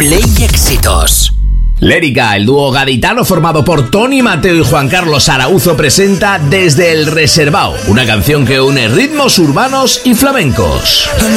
Play Éxitos. Lérica, el dúo gaditano formado por Tony Mateo y Juan Carlos Arauzo presenta Desde el Reservao, una canción que une ritmos urbanos y flamencos.